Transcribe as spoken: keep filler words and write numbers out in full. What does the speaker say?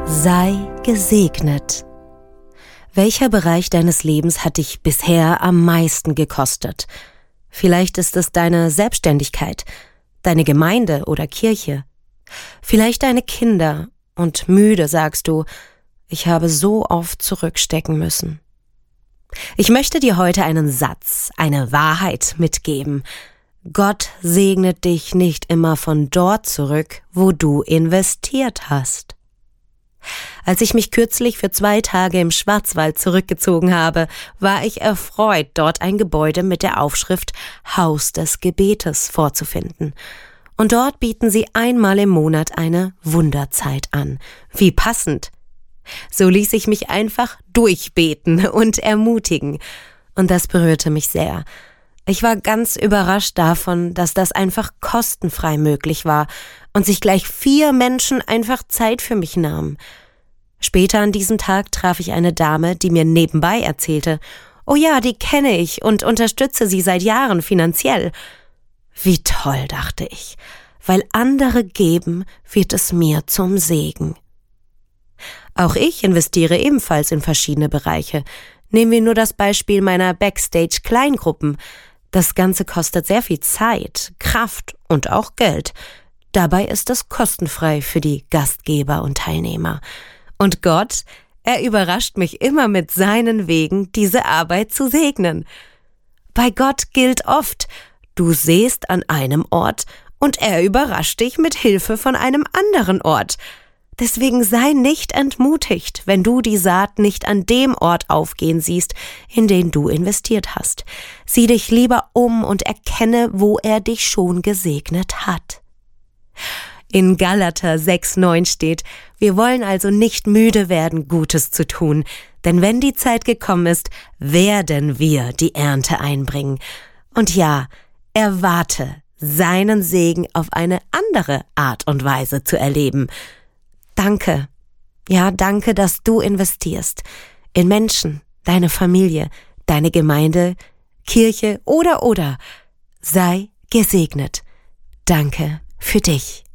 Sei gesegnet. Welcher Bereich deines Lebens hat dich bisher am meisten gekostet? Vielleicht ist es deine Selbstständigkeit, deine Gemeinde oder Kirche. Vielleicht deine Kinder, und müde sagst du, ich habe so oft zurückstecken müssen. Ich möchte dir heute einen Satz, eine Wahrheit mitgeben. Gott segnet dich nicht immer von dort zurück, wo du investiert hast. Als ich mich kürzlich für zwei Tage im Schwarzwald zurückgezogen habe, war ich erfreut, dort ein Gebäude mit der Aufschrift Haus des Gebetes vorzufinden. Und dort bieten sie einmal im Monat eine Wunderzeit an. Wie passend! So ließ ich mich einfach durchbeten und ermutigen. Und das berührte mich sehr. Ich war ganz überrascht davon, dass das einfach kostenfrei möglich war und sich gleich vier Menschen einfach Zeit für mich nahmen. Später an diesem Tag traf ich eine Dame, die mir nebenbei erzählte, oh ja, die kenne ich und unterstütze sie seit Jahren finanziell. Wie toll, dachte ich, weil andere geben, wird es mir zum Segen. Auch ich investiere ebenfalls in verschiedene Bereiche. Nehmen wir nur das Beispiel meiner Backstage-Kleingruppen. Das Ganze kostet sehr viel Zeit, Kraft und auch Geld. Dabei ist es kostenfrei für die Gastgeber und Teilnehmer. Und Gott, er überrascht mich immer mit seinen Wegen, diese Arbeit zu segnen. Bei Gott gilt oft, du sähst an einem Ort und er überrascht dich mit Hilfe von einem anderen Ort. Deswegen sei nicht entmutigt, wenn du die Saat nicht an dem Ort aufgehen siehst, in den du investiert hast. Sieh dich lieber um und erkenne, wo er dich schon gesegnet hat. In Galater sechs neun steht, wir wollen also nicht müde werden, Gutes zu tun, denn wenn die Zeit gekommen ist, werden wir die Ernte einbringen. Und ja, erwarte, seinen Segen auf eine andere Art und Weise zu erleben. Danke, ja, danke, dass du investierst in Menschen, deine Familie, deine Gemeinde, Kirche oder, oder. Sei gesegnet. Danke für dich.